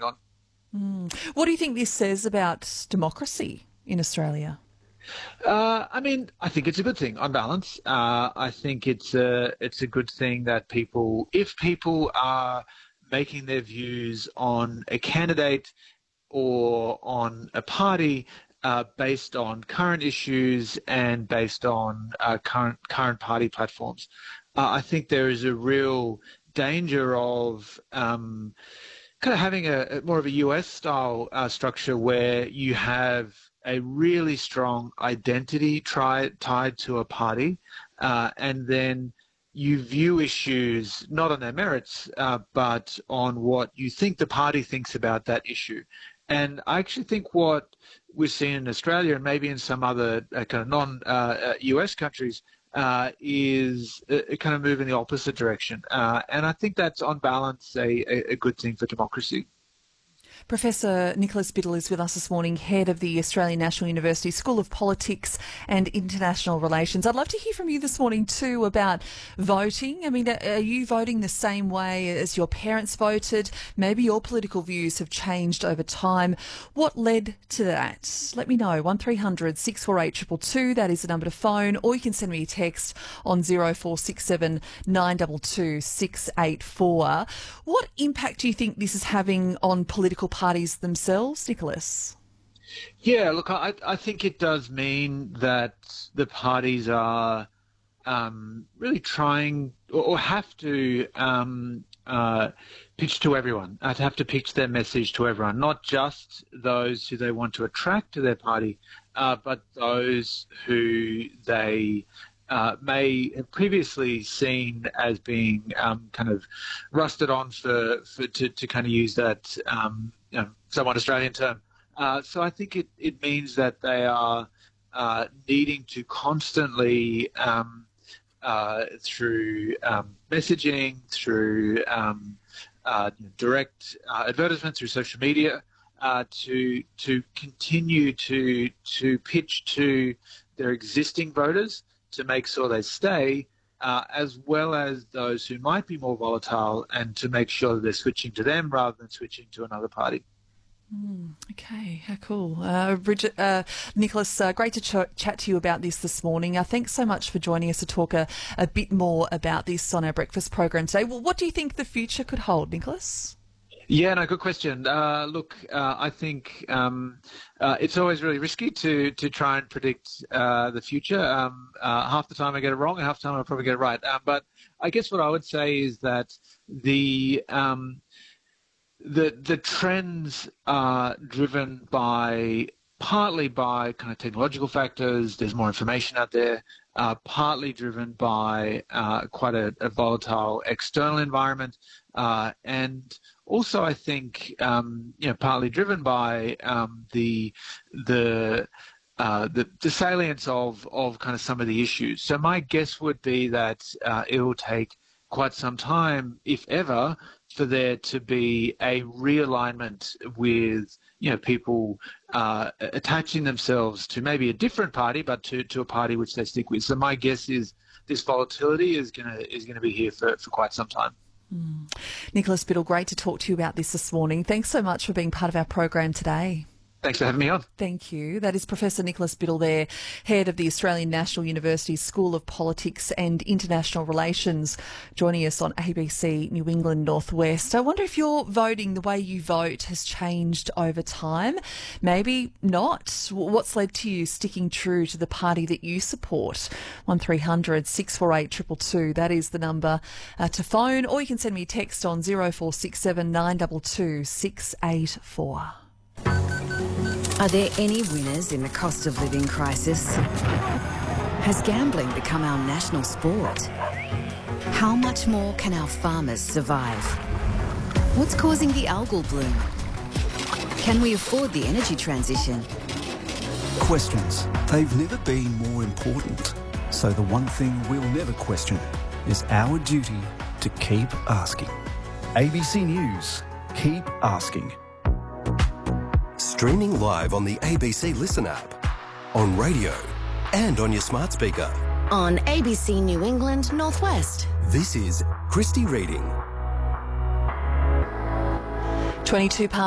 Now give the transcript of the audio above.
on. What do you think this says about democracy in Australia? I mean, I think it's a good thing on balance. I think it's a good thing that if people are making their views on a candidate or on a party based on current issues and based on current party platforms, I think there is a real danger of kind of having a more of a US style structure where you have a really strong identity tied to a party, and then you view issues not on their merits, but on what you think the party thinks about that issue. And I actually think what we've seen in Australia and maybe in some other kind of non-US countries is a kind of move in the opposite direction. And I think that's on balance a good thing for democracy. Professor Nicholas Biddle is with us this morning, head of the Australian National University School of Politics and International Relations. I'd love to hear from you this morning too about voting. I mean, are you voting the same way as your parents voted? Maybe your political views have changed over time. What led to that? Let me know. 1300 648 222, that is the number to phone, or you can send me a text on 0467 922 684. What impact do you think this is having on political parties themselves, Nicholas? Yeah, look, I think it does mean that the parties are really trying or have to pitch to everyone, have to pitch their message to everyone, not just those who they want to attract to their party, but those who they may have previously seen as being kind of rusted on to kind of use that somewhat Australian term. So I think it means that they are needing to constantly through messaging, through direct advertisements, through social media, to continue to pitch to their existing voters to make sure they stay, as well as those who might be more volatile, and to make sure that they're switching to them rather than switching to another party. Okay, how cool. Bridget, Nicholas, great to chat to you about this morning. Thanks so much for joining us to talk a bit more about this on our breakfast program today. Well, what do you think the future could hold, Nicholas? Yeah, no, good question. Look, I think it's always really risky to try and predict the future. Half the time I get it wrong, and half the time I probably get it right. But I guess what I would say is that the trends are driven partly by kind of technological factors. There's more information out there. Partly driven by quite a volatile external environment, and also I think partly driven by the salience of kind of some of the issues. So my guess would be that it will take quite some time, if ever, for there to be a realignment with people attaching themselves to maybe a different party, but to a party which they stick with. So my guess is this volatility is gonna be here for quite some time. Nicholas Biddle, great to talk to you about this morning. Thanks so much for being part of our program today. Thanks for having me on. Thank you. That is Professor Nicholas Biddle there, head of the Australian National University School of Politics and International Relations, joining us on ABC New England Northwest. I wonder if your voting, the way you vote, has changed over time. Maybe not. What's led to you sticking true to the party that you support? 1300 648 222. That is the number to phone, or you can send me a text on 0467 922 684. Are there any winners in the cost of living crisis? Has gambling become our national sport? How much more can our farmers survive? What's causing the algal bloom? Can we afford the energy transition? Questions. They've never been more important. So the one thing we'll never question is our duty to keep asking. ABC News. Keep asking. Streaming live on the ABC Listen app, on radio and on your smart speaker. On ABC New England Northwest. This is Christy Reading. 22 past